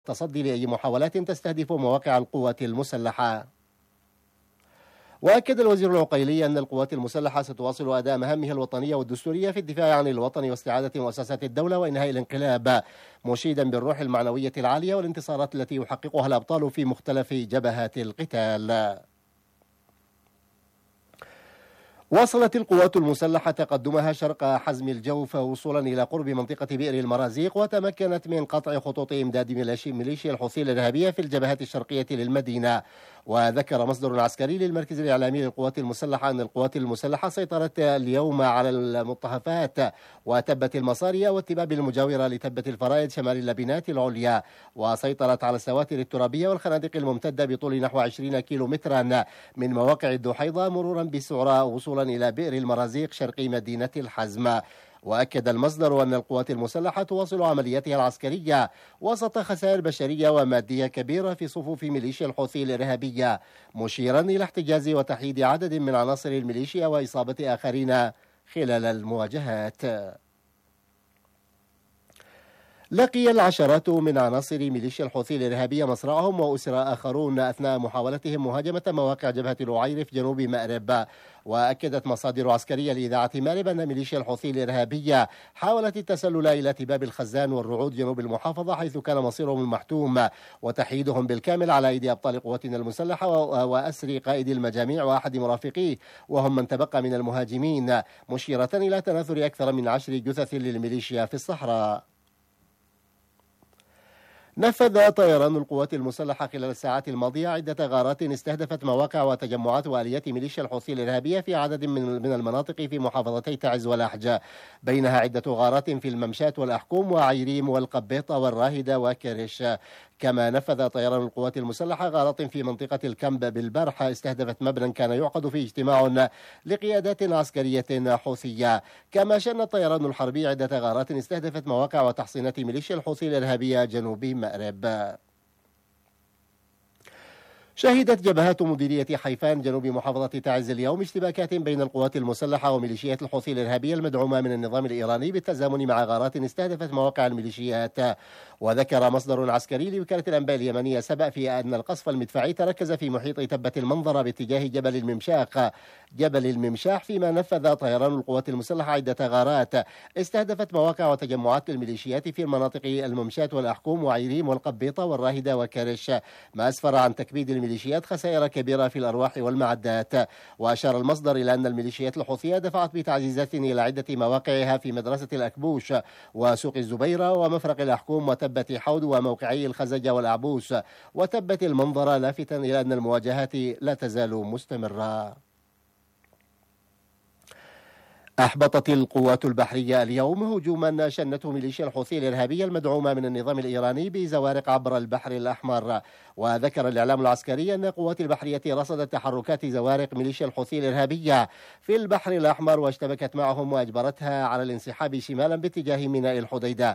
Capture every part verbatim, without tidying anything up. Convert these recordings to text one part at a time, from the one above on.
التصدي لأي محاولات تستهدف مواقع القوات المسلحة. وأكد الوزير العقيلي أن القوات المسلحة ستواصل أداء مهامها الوطنية والدستورية في الدفاع عن الوطن واستعادة مؤسسات الدولة وإنهاء الانقلاب، مشيدا بالروح المعنوية العالية والانتصارات التي يحققها الأبطال في مختلف جبهات القتال. واصلت القوات المسلحة تقدمها شرق حزم الجوف وصولا إلى قرب منطقة بئر المرازيق، وتمكنت من قطع خطوط إمداد ميليشيا الحوثي الإرهابية في الجبهات الشرقية للمدينة. وذكر مصدر عسكري للمركز الإعلامي للقوات المسلحة أن القوات المسلحة سيطرت اليوم على المضطهفات وتبة المصارية والتباب المجاورة لتبة الفرائد شمال اللبنات العليا، وسيطرت على السواتر الترابية والخنادق الممتدة بطول نحو عشرين كيلو مترا من مواقع الدحيضة مرورا بالسعراء وصولا إلى بئر المرازيق شرقي مدينة الحزم. وأكد المصدر أن القوات المسلحة تواصل عملياتها العسكرية وسط خسائر بشرية ومادية كبيرة في صفوف ميليشيا الحوثي الإرهابية، مشيرا إلى احتجاز وتحييد عدد من عناصر الميليشيا وإصابة آخرين خلال المواجهات. لقي العشرات من عناصر ميليشيا الحوثي الإرهابية مصرعهم وأسر آخرون أثناء محاولتهم مهاجمة مواقع جبهة الوعير في جنوب مأرب. وأكدت مصادر عسكرية لإذاعة مأرب أن ميليشيا الحوثي الإرهابية حاولت التسلل إلى تباب الخزان والرعود جنوب المحافظة، حيث كان مصيرهم المحتوم وتحييدهم بالكامل على أيدي أبطال قواتنا المسلحة وأسر قائد المجاميع وأحد مرافقيه، وهم من تبقى من المهاجمين، مشيرة إلى تناثر أكثر من عشر جثث للميليشيا في الصحراء. نفذ طيران القوات المسلحة خلال الساعات الماضية عدة غارات استهدفت مواقع وتجمعات وآليات ميليشيا الحوثي الإرهابية في عدد من المناطق في محافظتي تعز والأحجة، بينها عدة غارات في الممشات والأحكوم وعيريم والقبيطة والراهدة وكرش. كما نفذ طيران القوات المسلحة غارات في منطقة الكمب بالبرح استهدفت مبنى كان يعقد فيه اجتماع لقيادات عسكرية حوثية. كما شن الطيران الحربي عدة غارات استهدفت مواقع وتحصينات ميليشيا الحوثي الإرهابية جنوب مأرب. شهدت جبهات مديرية حيفان جنوب محافظة تعز اليوم اشتباكات بين القوات المسلحة وميليشيات الحوثي الإرهابية المدعومة من النظام الإيراني بالتزامن مع غارات استهدفت مواقع الميليشيات. وذكر مصدر عسكري لوكالة الأنباء اليمنية سبأ في أن القصف المدفعي تركز في محيط تبة المنظرة باتجاه جبل الممشاق جبل الممشاح، فيما نفذ طيران القوات المسلحة عدة غارات استهدفت مواقع وتجمعات للميليشيات في المناطق الممشات والأحكوم وعيريم والقبيطة والراهدة وكرش، ما أسفر عن تكبيد الميليشيات خسائر كبيرة في الأرواح والمعدات. وأشار المصدر إلى أن الميليشيات الحوثية دفعت بتعزيزات إلى عدة مواقعها في مدرسة الأكبوش وسوق الزبيرة ومفرق الأحكوم وتبة حود وموقعي الخزجة والأعبوس وتبة المنظرة، لافتا إلى أن المواجهات لا تزال مستمرة. أحبطت القوات البحرية اليوم هجوما شنته ميليشيا الحوثي الإرهابية المدعومة من النظام الإيراني بزوارق عبر البحر الأحمر. وذكر الإعلام العسكري أن القوات البحرية رصدت تحركات زوارق ميليشيا الحوثي الإرهابية في البحر الأحمر واشتبكت معهم وأجبرتها على الانسحاب شمالا باتجاه ميناء الحديدة.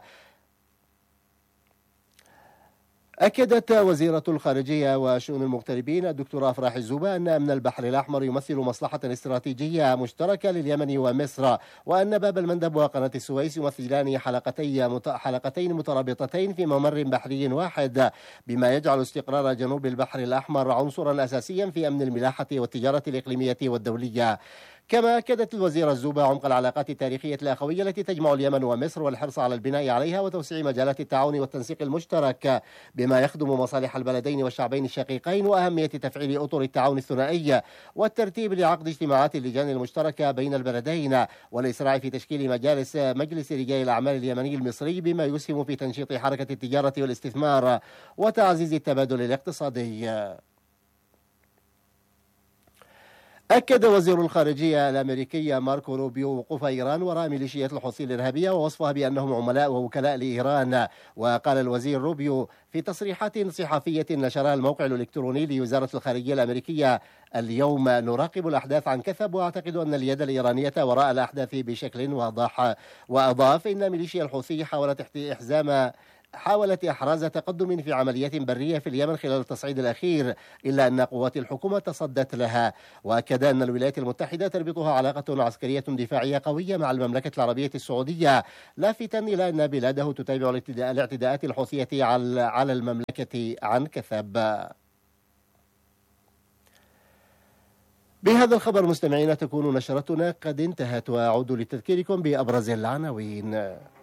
أكدت وزيرة الخارجية وشؤون المغتربين الدكتورة أفراح الزوبة أن أمن البحر الأحمر يمثل مصلحة استراتيجية مشتركة لليمن ومصر، وأن باب المندب وقناة السويس يمثلان حلقتي حلقتين مترابطتين في ممر بحري واحد، بما يجعل استقرار جنوب البحر الأحمر عنصرا أساسيا في أمن الملاحة والتجارة الإقليمية والدولية. كما أكدت الوزيرة الزوبة عمق العلاقات التاريخية الأخوية التي تجمع اليمن ومصر والحرص على البناء عليها وتوسيع مجالات التعاون والتنسيق المشترك بما يخدم مصالح البلدين والشعبين الشقيقين، وأهمية تفعيل أطر التعاون الثنائي والترتيب لعقد اجتماعات اللجان المشتركة بين البلدين، والإسراع في تشكيل مجالس مجلس رجال الأعمال اليمني المصري بما يسهم في تنشيط حركة التجارة والاستثمار وتعزيز التبادل الاقتصادي. أكد وزير الخارجية الأمريكي ماركو روبيو وقوف إيران وراء ميليشيات الحوثي الإرهابية ووصفها بأنهم عملاء ووكلاء لإيران. وقال الوزير روبيو في تصريحات صحفية نشرها الموقع الإلكتروني لوزارة الخارجية الأمريكية: اليوم نراقب الأحداث عن كثب، وأعتقد أن اليد الإيرانية وراء الأحداث بشكل واضح. وأضاف إن ميليشيا الحوثي حاولت إحزام حاولت إحراز تقدم في عمليات برية في اليمن خلال التصعيد الأخير، إلا أن قوات الحكومة تصدت لها. وأكد أن الولايات المتحدة تربطها علاقة عسكرية دفاعية قوية مع المملكة العربية السعودية، لافتا إلى أن بلاده تتابع الاعتداءات الحوثية على المملكة عن كثب. بهذا الخبر مستمعينا تكون نشرتنا قد انتهت، وأعود لتذكيركم بأبرز العناوين.